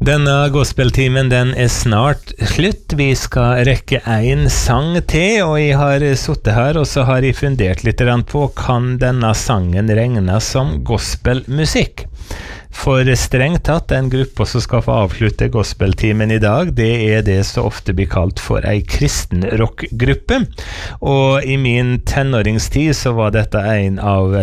Denne gospeltimen den snart slutt. Vi skal rekke en sang til, og jeg har suttet her og så har jeg fundert litt på kan denne sangen regnes som gospelmusikk. For strengt tatt, en gruppe som skal få avslutte gospeltimen I dag, det det som ofte blir kalt for en kristen rockgruppe. Og I min tenåringstid så var dette noen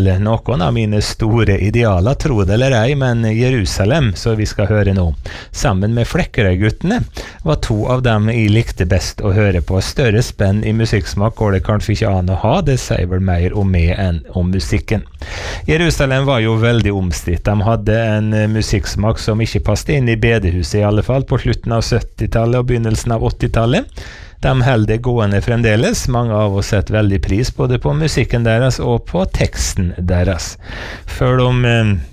av mine store idealer, tro det eller ei, men Jerusalem, så vi skal høre nå. Sammen med Flekkerøy-guttene var to av dem jeg likte best å høre på. Større spenn I musikksmak går det kanskje ikke an å ha, det sier vel mer om meg enn om musikken. Jerusalem var jo veldig omstridt. De hadde en musikksmak som ikke passte inn I bedehuset I alle fall på slutten av 70-tallet og begynnelsen av 80-tallet. De held det gående fremdeles. Mange av oss setter veldig pris både på musikken deres og på teksten deres. For om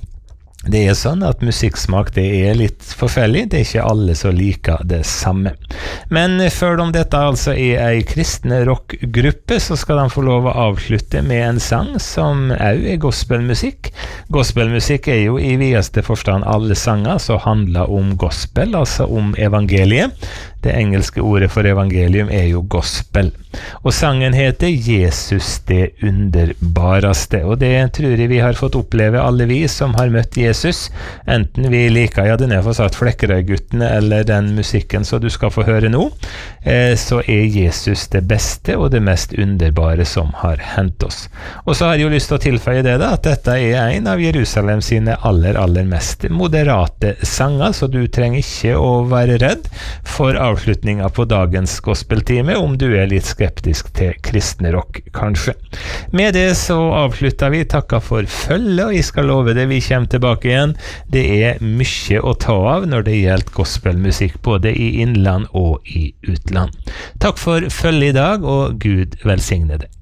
det sånn at musikksmak det litt forskjellig, det ikke alle som liker det samme. Men før om dette altså en kristen rockgruppe, så skal de få lov å avslutte med en sang som også gospelmusikk. Gospelmusikk jo I videste forstand alle sanger som handler om gospel, altså om evangeliet. Det engelske ordet for evangelium jo gospel. Og sangen heter Jesus det underbaraste, og det tror jeg vi har fått oppleve alle vi som har møtt Jesus, enten vi liker, ja den for sagt Flekkerøy-guttene eller den musikken som du skal få høre nå, så Jesus det beste og det mest underbare som har hendt oss. Og så har jeg jo lyst til å tilføye det da, at dette en av Jerusalem sine aller mest moderate sanger, så du trenger ikke å være redd for avslutningen på dagens gospeltime om du litt skeptisk til kristne rock, kanskje. Med det så avslutter vi. Takka for følge, og jeg skal love det, vi kommer tilbake igjen. Det mye å ta av når det gjelder gospelmusikk, både I innland og I utland. Takk for følge I dag, og Gud velsigne det.